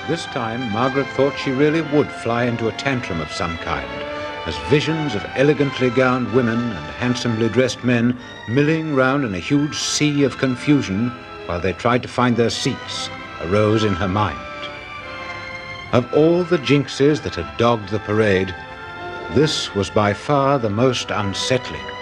This time, Margaret thought she really would fly into a tantrum of some kind, as visions of elegantly gowned women and handsomely dressed men milling round in a huge sea of confusion while they tried to find their seats arose in her mind. Of all the jinxes that had dogged the parade, this was by far the most unsettling.